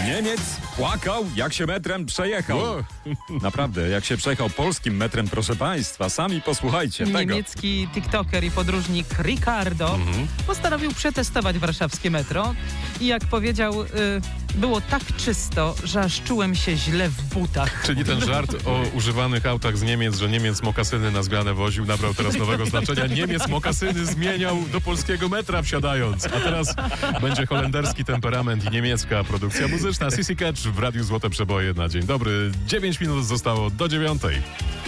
Niemiec płakał, jak się metrem przejechał. Naprawdę, jak się przejechał polskim metrem, proszę państwa. Sami posłuchajcie tego. Niemiecki tiktoker i podróżnik Ricardo postanowił przetestować warszawskie metro i jak powiedział, było tak czysto, że aż czułem się źle w butach. Czyli ten żart o używanych autach z Niemiec, że Niemiec mokasyny na zmianę woził, nabrał teraz nowego znaczenia. Niemiec mokasyny zmieniał do polskiego metra wsiadając. A teraz będzie holenderski temperament i niemiecka produkcja muzyczna. Sissy Catch w Radiu Złote Przeboje na dzień dobry. 9 minut zostało do 9.